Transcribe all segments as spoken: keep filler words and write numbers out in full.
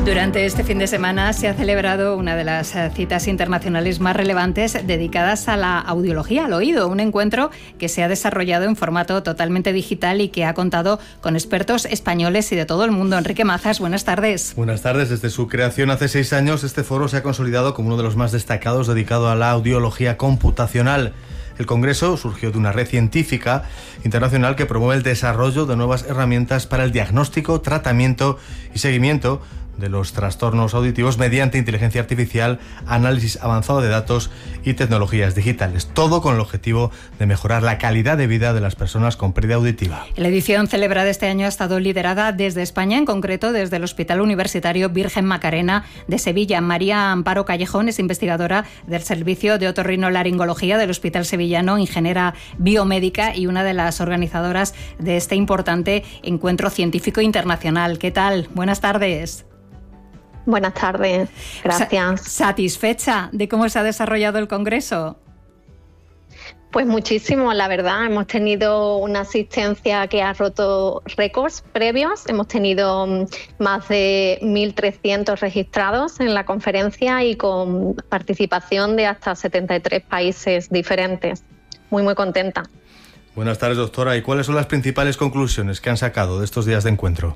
Durante este fin de semana se ha celebrado una de las citas internacionales más relevantes dedicadas a la audiología, al oído, un encuentro que se ha desarrollado en formato totalmente digital y que ha contado con expertos españoles y de todo el mundo. Enrique Mazas, buenas tardes. Buenas tardes. Desde su creación hace seis años, este foro se ha consolidado como uno de los más destacados dedicado a la audiología computacional. El Congreso surgió de una red científica internacional que promueve el desarrollo de nuevas herramientas para el diagnóstico, tratamiento y seguimiento de los trastornos auditivos mediante inteligencia artificial, análisis avanzado de datos y tecnologías digitales. Todo con el objetivo de mejorar la calidad de vida de las personas con pérdida auditiva. La edición celebrada este año ha estado liderada desde España, en concreto desde el Hospital Universitario Virgen Macarena de Sevilla. María Amparo Callejón es investigadora del Servicio de Otorrinolaringología del Hospital Sevillano, ingeniera biomédica y una de las organizadoras de este importante encuentro científico internacional. ¿Qué tal? Buenas tardes. Buenas tardes, gracias. ¿Satisfecha de cómo se ha desarrollado el Congreso? Pues muchísimo, la verdad. Hemos tenido una asistencia que ha roto récords previos. Hemos tenido más de mil trescientos registrados en la conferencia y con participación de hasta setenta y tres países diferentes. Muy, muy contenta. Buenas tardes, doctora. ¿Y cuáles son las principales conclusiones que han sacado de estos días de encuentro?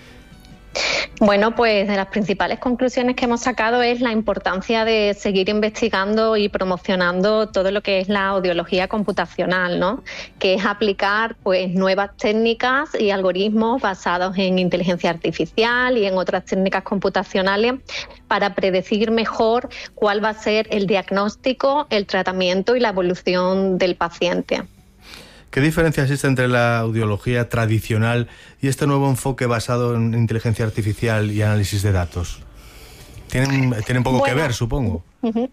Bueno, pues de las principales conclusiones que hemos sacado es la importancia de seguir investigando y promocionando todo lo que es la audiología computacional, ¿no? Que es aplicar pues nuevas técnicas y algoritmos basados en inteligencia artificial y en otras técnicas computacionales para predecir mejor cuál va a ser el diagnóstico, el tratamiento y la evolución del paciente. ¿Qué diferencia existe entre la audiología tradicional y este nuevo enfoque basado en inteligencia artificial y análisis de datos? Tienen, tienen poco bueno, que ver, supongo. Uh-huh.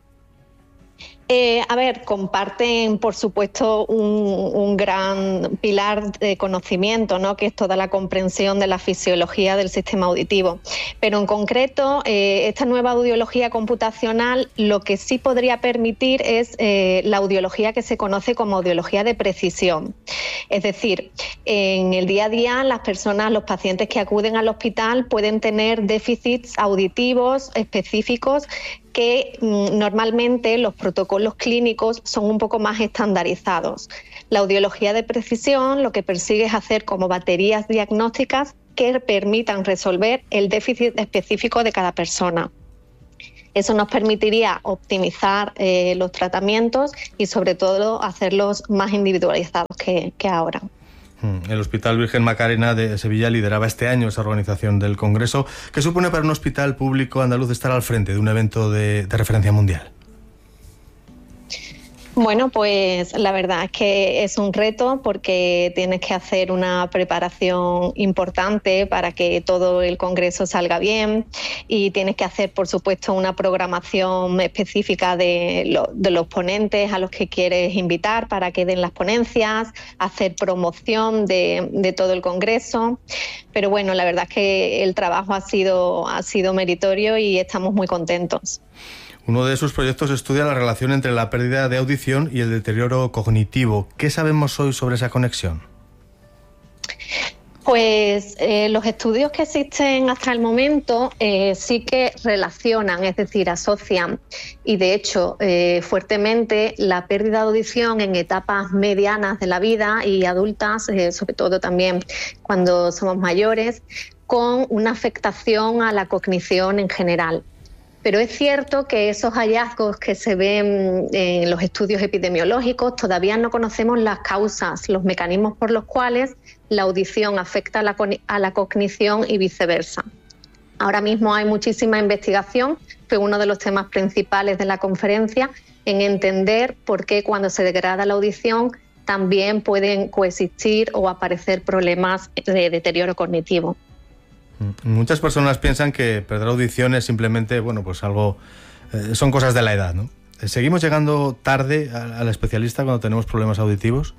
Eh, a ver, comparten, por supuesto, un, un gran pilar de conocimiento, ¿no? Que es toda la comprensión de la fisiología del sistema auditivo. Pero en concreto, eh, esta nueva audiología computacional lo que sí podría permitir es eh, la audiología que se conoce como audiología de precisión. Es decir, en el día a día las personas, los pacientes que acuden al hospital pueden tener déficits auditivos específicos que mm, normalmente los protocolos clínicos son un poco más estandarizados. La audiología de precisión lo que persigue es hacer como baterías diagnósticas que permitan resolver el déficit específico de cada persona. Eso nos permitiría optimizar eh, los tratamientos y sobre todo hacerlos más individualizados que, que ahora. El Hospital Virgen Macarena de Sevilla lideraba este año esa organización del Congreso. ¿Qué supone para un hospital público andaluz estar al frente de un evento de, de referencia mundial? Bueno, pues la verdad es que es un reto porque tienes que hacer una preparación importante para que todo el congreso salga bien y tienes que hacer, por supuesto, una programación específica de, lo, de los ponentes a los que quieres invitar para que den las ponencias, hacer promoción de, de todo el congreso. Pero bueno, la verdad es que el trabajo ha sido, ha sido meritorio y estamos muy contentos. Uno de sus proyectos estudia la relación entre la pérdida de audición y el deterioro cognitivo. ¿Qué sabemos hoy sobre esa conexión? Pues eh, los estudios que existen hasta el momento eh, sí que relacionan, es decir, asocian y de hecho eh, fuertemente la pérdida de audición en etapas medianas de la vida y adultas, eh, sobre todo también cuando somos mayores, con una afectación a la cognición en general. Pero es cierto que esos hallazgos que se ven en los estudios epidemiológicos todavía no conocemos las causas, los mecanismos por los cuales la audición afecta a la, a la cognición y viceversa. Ahora mismo hay muchísima investigación, fue uno de los temas principales de la conferencia, en entender por qué cuando se degrada la audición también pueden coexistir o aparecer problemas de deterioro cognitivo. Muchas personas piensan que perder audición es simplemente, bueno, pues algo, eh, son cosas de la edad, ¿no? ¿Seguimos llegando tarde al especialista cuando tenemos problemas auditivos?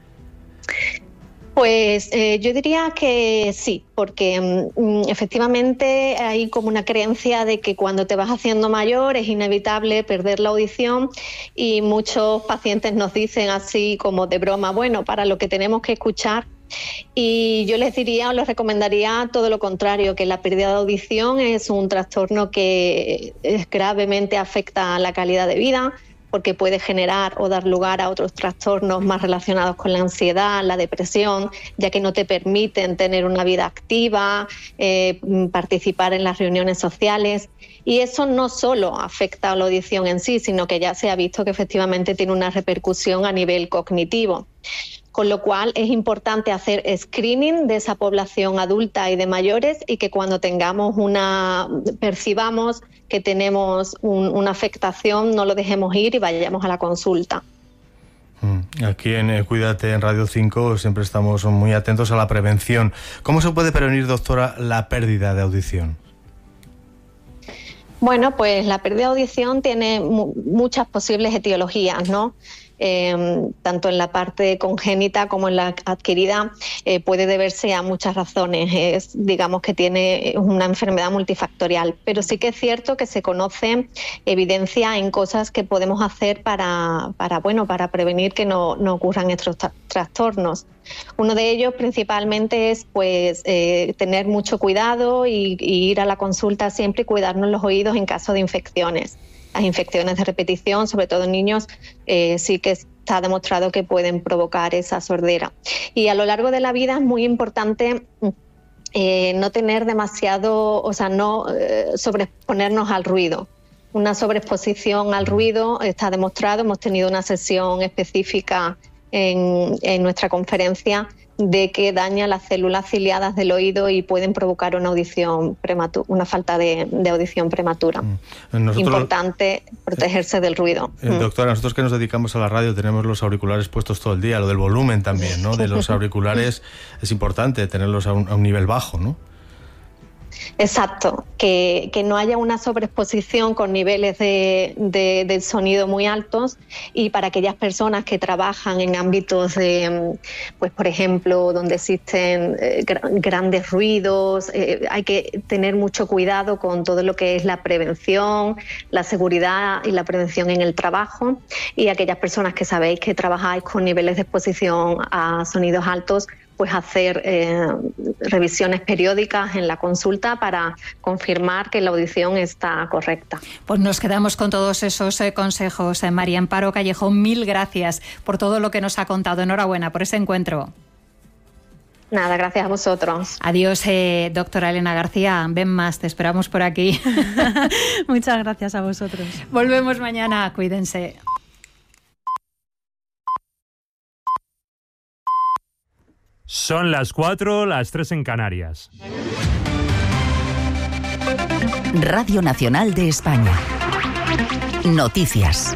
Pues eh, yo diría que sí, porque mm, efectivamente hay como una creencia de que cuando te vas haciendo mayor es inevitable perder la audición y muchos pacientes nos dicen así como de broma, bueno, para lo que tenemos que escuchar Y yo les diría o les recomendaría todo lo contrario, que la pérdida de audición es un trastorno que es gravemente afecta a la calidad de vida, porque puede generar o dar lugar a otros trastornos más relacionados con la ansiedad, la depresión, ya que no te permiten tener una vida activa, eh, participar en las reuniones sociales. Y eso no solo afecta a la audición en sí, sino que ya se ha visto que efectivamente tiene una repercusión a nivel cognitivo. Con lo cual es importante hacer screening de esa población adulta y de mayores, y que cuando tengamos una, percibamos que tenemos un, una afectación, no lo dejemos ir y vayamos a la consulta. Aquí en eh, Cuídate en Radio cinco siempre estamos muy atentos a la prevención. ¿Cómo se puede prevenir, doctora, la pérdida de audición? Bueno, pues la pérdida de audición tiene mu- muchas posibles etiologías, ¿no? Eh, tanto en la parte congénita como en la adquirida, eh, puede deberse a muchas razones. Es, digamos que tiene una enfermedad multifactorial, pero sí que es cierto que se conoce evidencia en cosas que podemos hacer para, para, bueno, para prevenir que no, no ocurran estos tra- trastornos. Uno de ellos principalmente es pues eh, tener mucho cuidado y, y ir a la consulta siempre y cuidarnos los oídos en caso de infecciones. Las infecciones de repetición, sobre todo en niños, eh, sí que está demostrado que pueden provocar esa sordera. Y a lo largo de la vida es muy importante eh, no tener demasiado, o sea, no eh, sobreexponernos al ruido. Una sobreexposición al ruido está demostrado, hemos tenido una sesión específica en, en nuestra conferencia de que daña las células ciliadas del oído y pueden provocar una audición prematura, una falta de, de audición prematura. Nosotros, importante protegerse del ruido. Eh, doctora, nosotros que nos dedicamos a la radio tenemos los auriculares puestos todo el día, lo del volumen también, ¿no? De los auriculares es importante tenerlos a un, a un nivel bajo, ¿no? Exacto, que, que no haya una sobreexposición con niveles de, de, de sonido muy altos, y para aquellas personas que trabajan en ámbitos de, pues por ejemplo, donde existen eh, grandes ruidos, eh, hay que tener mucho cuidado con todo lo que es la prevención, la seguridad y la prevención en el trabajo, y aquellas personas que sabéis que trabajáis con niveles de exposición a sonidos altos, pues hacer eh, revisiones periódicas en la consulta para confirmar que la audición está correcta. Pues nos quedamos con todos esos eh, consejos. Eh, María Amparo Callejón, mil gracias por todo lo que nos ha contado. Enhorabuena por ese encuentro. Nada, gracias a vosotros. Adiós, eh, doctora Elena García. Ven más, te esperamos por aquí. Muchas gracias a vosotros. Volvemos mañana, cuídense. Son las cuatro, las tres en Canarias. Radio Nacional de España. Noticias.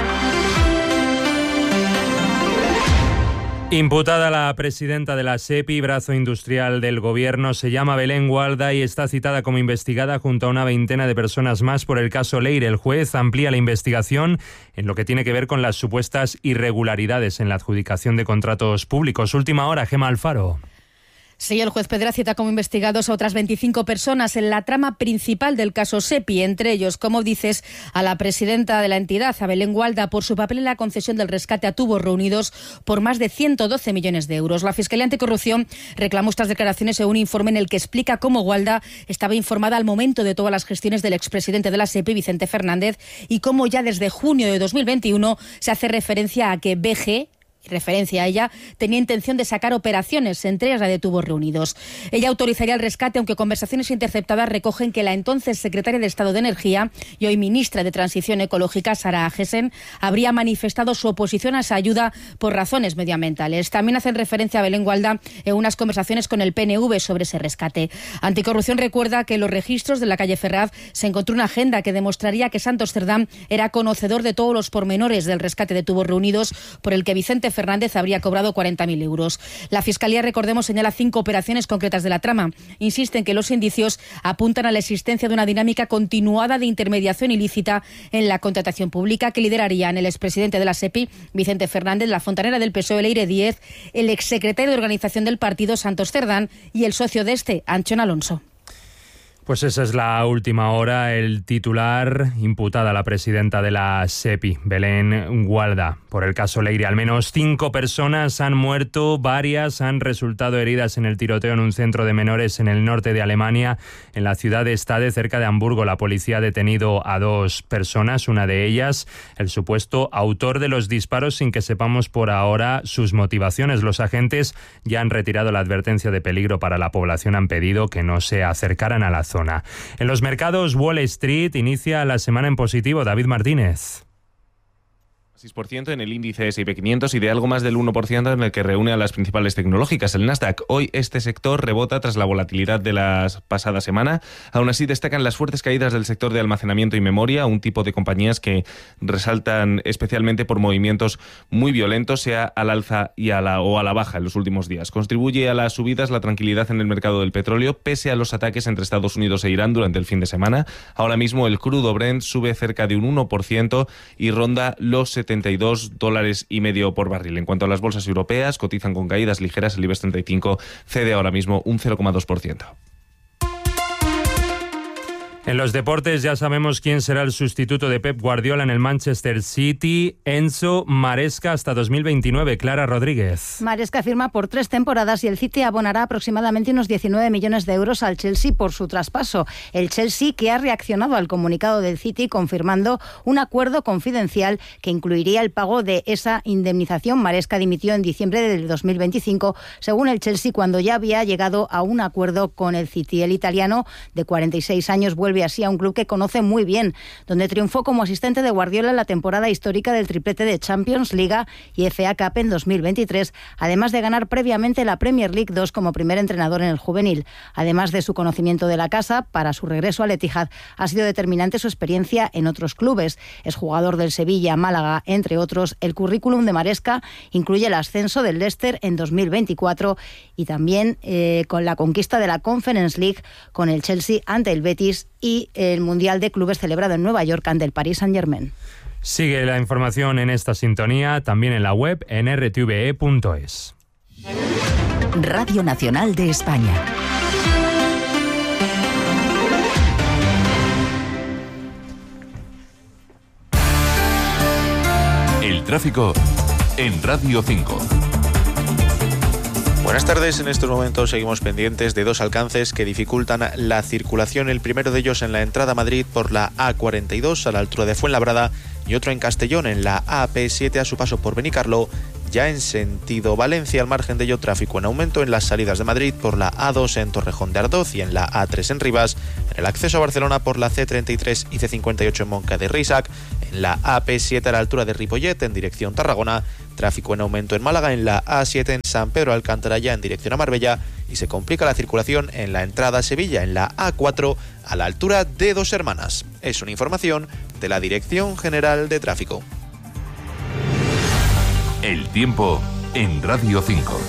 Imputada la presidenta de la SEPI, brazo industrial del gobierno, se llama Belén Gualda y está citada como investigada junto a una veintena de personas más por el caso Leire. El juez amplía la investigación en lo que tiene que ver con las supuestas irregularidades en la adjudicación de contratos públicos. Última hora, Gemma Alfaro. Sí, el juez Pedra cita como investigados a otras veinticinco personas en la trama principal del caso SEPI, entre ellos, como dices, a la presidenta de la entidad, a Belén Gualda, por su papel en la concesión del rescate a tubos reunidos por más de ciento doce millones de euros. La Fiscalía Anticorrupción reclamó estas declaraciones en un informe en el que explica cómo Gualda estaba informada al momento de todas las gestiones del expresidente de la SEPI, Vicente Fernández, y cómo ya desde junio de dos mil veintiuno se hace referencia a que B G, referencia a ella, tenía intención de sacar operaciones, entre ellas la de tubos reunidos. Ella autorizaría el rescate, aunque conversaciones interceptadas recogen que la entonces secretaria de Estado de Energía y hoy ministra de Transición Ecológica, Sara Agesen, habría manifestado su oposición a esa ayuda por razones medioambientales. También hacen referencia a Belén Gualda en unas conversaciones con el P N V sobre ese rescate. Anticorrupción recuerda que en los registros de la calle Ferraz se encontró una agenda que demostraría que Santos Cerdán era conocedor de todos los pormenores del rescate de tubos reunidos, por el que Vicente Fernández habría cobrado cuarenta mil euros. La Fiscalía, recordemos, señala cinco operaciones concretas de la trama. Insiste en que los indicios apuntan a la existencia de una dinámica continuada de intermediación ilícita en la contratación pública que liderarían el expresidente de la SEPI, Vicente Fernández, la fontanera del P S O E, Leire Díez, el exsecretario de organización del partido, Santos Cerdán, y el socio de este, Anchón Alonso. Pues esa es la última hora. El titular, imputada a la presidenta de la SEPI, Belén Gualda, por el caso Leire. Al menos cinco personas han muerto, varias han resultado heridas en el tiroteo en un centro de menores en el norte de Alemania, en la ciudad de Stade, cerca de Hamburgo. La policía ha detenido a dos personas, una de ellas el supuesto autor de los disparos, sin que sepamos por ahora sus motivaciones. Los agentes ya han retirado la advertencia de peligro para la población, han pedido que no se acercaran a la zona. En los mercados, Wall Street inicia la semana en positivo. David Martínez. seis por ciento en el índice ese y pe quinientos y de algo más del uno por ciento en el que reúne a las principales tecnológicas, el Nasdaq. Hoy este sector rebota tras la volatilidad de la pasada semana. Aún así destacan las fuertes caídas del sector de almacenamiento y memoria, un tipo de compañías que resaltan especialmente por movimientos muy violentos, sea al alza y a la, o a la baja en los últimos días. Contribuye a las subidas la tranquilidad en el mercado del petróleo, pese a los ataques entre Estados Unidos e Irán durante el fin de semana. Ahora mismo el crudo Brent sube cerca de un uno por ciento y ronda los setenta y dos dólares y medio por barril. En cuanto a las bolsas europeas, cotizan con caídas ligeras. El IBEX treinta y cinco cede ahora mismo un cero coma dos por ciento. En los deportes ya sabemos quién será el sustituto de Pep Guardiola en el Manchester City. Enzo Maresca hasta dos mil veintinueve. Clara Rodríguez. Maresca firma por tres temporadas y el City abonará aproximadamente unos diecinueve millones de euros al Chelsea por su traspaso. El Chelsea, que ha reaccionado al comunicado del City confirmando un acuerdo confidencial que incluiría el pago de esa indemnización. Maresca dimitió en diciembre del dos mil veinticinco, según el Chelsea, cuando ya había llegado a un acuerdo con el City. El italiano, de cuarenta y seis años, vuelve así a un club que conoce muy bien, donde triunfó como asistente de Guardiola en la temporada histórica del triplete de Champions, Liga y F A Cup en dos mil veintitrés, además de ganar previamente la Premier League dos como primer entrenador en el juvenil. Además de su conocimiento de la casa, para su regreso al Etihad ha sido determinante su experiencia en otros clubes. Es jugador del Sevilla, Málaga, entre otros. El currículum de Maresca incluye el ascenso del Leicester en dos mil veinticuatro y también eh, con la conquista de la Conference League con el Chelsea ante el Betis y el Mundial de Clubes celebrado en Nueva York ante el Paris Saint-Germain. Sigue la información en esta sintonía, también en la web en erre te ve e punto es. Radio Nacional de España. El tráfico en Radio cinco. Buenas tardes, en estos momentos seguimos pendientes de dos alcances que dificultan la circulación. El primero de ellos en la entrada a Madrid por la A cuarenta y dos a la altura de Fuenlabrada y otro en Castellón en la A P siete a su paso por Benicarló. Ya en sentido Valencia, al margen de ello, tráfico en aumento en las salidas de Madrid por la A dos en Torrejón de Ardoz y en la A tres en Rivas, en el acceso a Barcelona por la C treinta y tres y C cincuenta y ocho en Monca de Rísac, en la A P siete a la altura de Ripollet en dirección Tarragona, tráfico en aumento en Málaga en la A siete en San Pedro Alcántara ya en dirección a Marbella y se complica la circulación en la entrada a Sevilla en la A cuatro a la altura de Dos Hermanas. Es una información de la Dirección General de Tráfico. El tiempo en Radio cinco.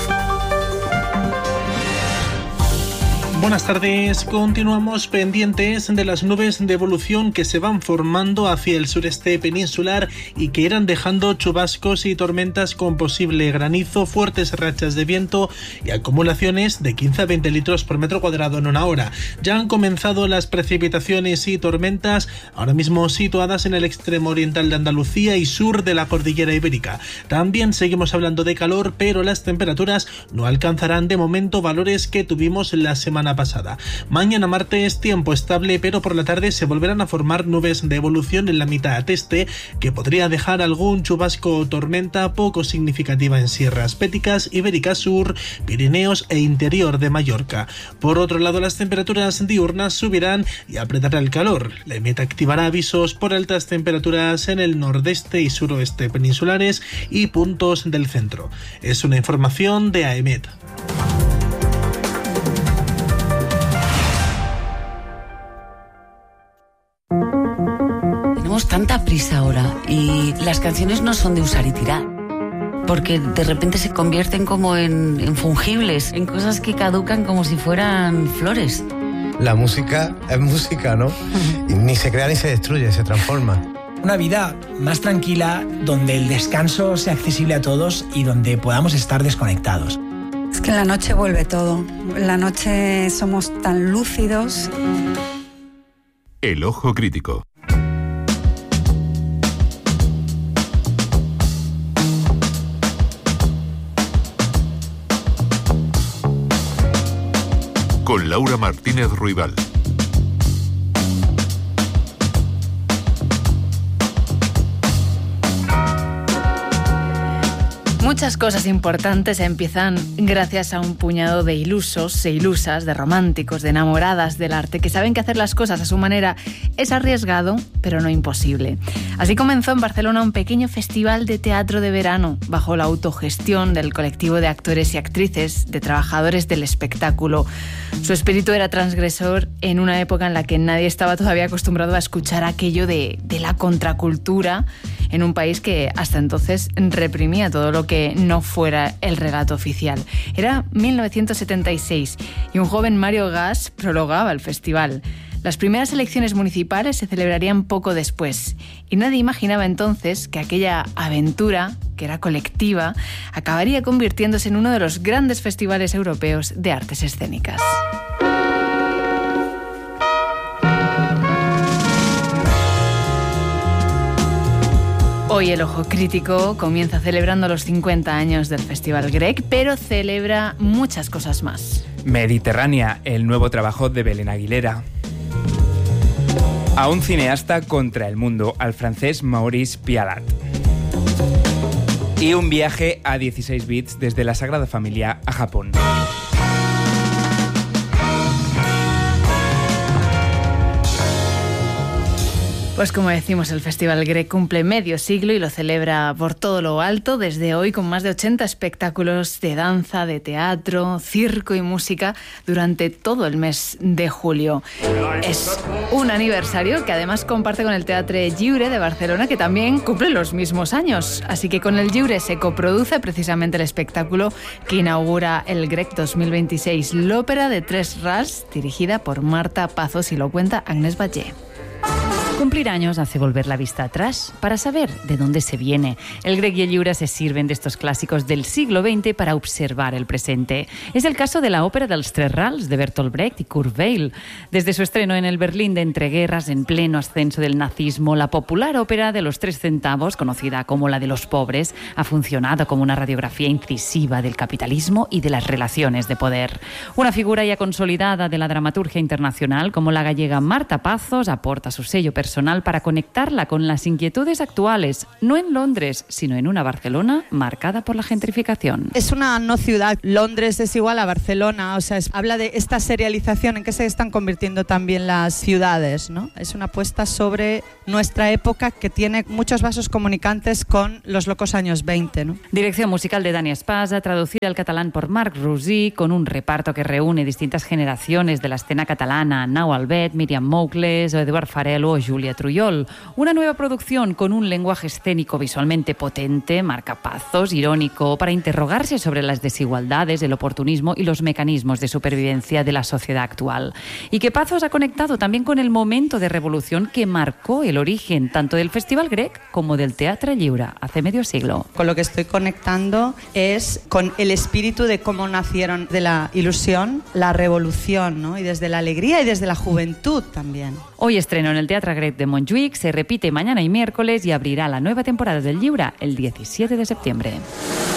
Buenas tardes, continuamos pendientes de las nubes de evolución que se van formando hacia el sureste peninsular y que irán dejando chubascos y tormentas con posible granizo, fuertes rachas de viento y acumulaciones de quince a veinte litros por metro cuadrado en una hora. Ya han comenzado las precipitaciones y tormentas, ahora mismo situadas en el extremo oriental de Andalucía y sur de la cordillera ibérica. También seguimos hablando de calor, pero las temperaturas no alcanzarán de momento valores que tuvimos la semana pasada. Mañana martes, tiempo estable, pero por la tarde se volverán a formar nubes de evolución en la mitad este, que podría dejar algún chubasco o tormenta poco significativa en sierras béticas, Ibérica Sur, Pirineos e interior de Mallorca. Por otro lado, las temperaturas diurnas subirán y apretará el calor. La EMET activará avisos por altas temperaturas en el nordeste y suroeste peninsulares y puntos del centro. Es una información de AEMET. Tenemos tanta prisa ahora y las canciones no son de usar y tirar, porque de repente se convierten como en, en fungibles, en cosas que caducan como si fueran flores. La música es música, ¿no? Y ni se crea ni se destruye, se transforma. Una vida más tranquila, donde el descanso sea accesible a todos y donde podamos estar desconectados. Es que en la noche vuelve todo. En la noche somos tan lúcidos. El ojo crítico. Con Laura Martínez Ruibal. Muchas cosas importantes empiezan gracias a un puñado de ilusos e ilusas, de románticos, de enamoradas del arte, que saben que hacer las cosas a su manera es arriesgado, pero no imposible. Así comenzó en Barcelona un pequeño festival de teatro de verano, bajo la autogestión del colectivo de actores y actrices, de trabajadores del espectáculo. Su espíritu era transgresor en una época en la que nadie estaba todavía acostumbrado a escuchar aquello de, de la contracultura, en un país que hasta entonces reprimía todo lo que no fuera el relato oficial. Era mil novecientos setenta y seis y un joven Mario Gas prologaba el festival. Las primeras elecciones municipales se celebrarían poco después y nadie imaginaba entonces que aquella aventura, que era colectiva, acabaría convirtiéndose en uno de los grandes festivales europeos de artes escénicas. Hoy el Ojo Crítico comienza celebrando los cincuenta años del Festival Grec, pero celebra muchas cosas más. Mediterránea, el nuevo trabajo de Belén Aguilera. A un cineasta contra el mundo, al francés Maurice Pialat. Y un viaje a dieciséis bits desde la Sagrada Familia a Japón. Pues como decimos, el Festival Grec cumple medio siglo y lo celebra por todo lo alto desde hoy con más de ochenta espectáculos de danza, de teatro, circo y música durante todo el mes de julio. Es un aniversario que además comparte con el Teatre Lliure de Barcelona, que también cumple los mismos años. Así que con el Lliure se coproduce precisamente el espectáculo que inaugura el Grec dos mil veintiséis, l'Òpera de Tres Rals, dirigida por Marta Pazos, y lo cuenta Agnès Batlle. Cumplir años hace volver la vista atrás para saber de dónde se viene. El Grec y el Lliure se sirven de estos clásicos del siglo veinte para observar el presente. Es el caso de la ópera dels Tres Rals de Bertolt Brecht y Kurt Weill. Desde su estreno en el Berlín de entreguerras, en pleno ascenso del nazismo, la popular ópera de los tres centavos, conocida como la de los pobres, ha funcionado como una radiografía incisiva del capitalismo y de las relaciones de poder. Una figura ya consolidada de la dramaturgia internacional, como la gallega Marta Pazos, aporta su sello personal personal para conectarla con las inquietudes actuales, no en Londres, sino en una Barcelona marcada por la gentrificación. Es una no ciudad. Londres es igual a Barcelona, o sea, es, habla de esta serialización en que se están convirtiendo también las ciudades, ¿no? Es una apuesta sobre nuestra época que tiene muchos vasos comunicantes con los locos años veinte, ¿no? Dirección musical de Dani Espasa, traducida al catalán por Marc Rosí, con un reparto que reúne distintas generaciones de la escena catalana: Nau Albet, Míriam Moucles, Eduard Farel o Julia Trullol. Una nueva producción con un lenguaje escénico visualmente potente, marcapazos, irónico, para interrogarse sobre las desigualdades, el oportunismo y los mecanismos de supervivencia de la sociedad actual. Y que Pazos ha conectado también con el momento de revolución que marcó el origen tanto del Festival Grec como del Teatre Lliure hace medio siglo. Con lo que estoy conectando es con el espíritu de cómo nacieron de la ilusión, la revolución, ¿no? Y desde la alegría y desde la juventud también. Hoy estreno en el Teatre Grec de Montjuïc, se repite mañana y miércoles y abrirá la nueva temporada del Lliure el diecisiete de septiembre.